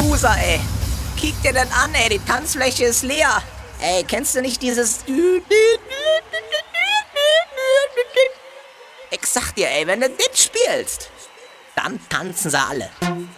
Loser, ey. Kick dir das an, ey, die Tanzfläche ist leer. Ey, kennst du nicht dieses... Ich sag dir, ey, wenn du das spielst, dann tanzen sie alle.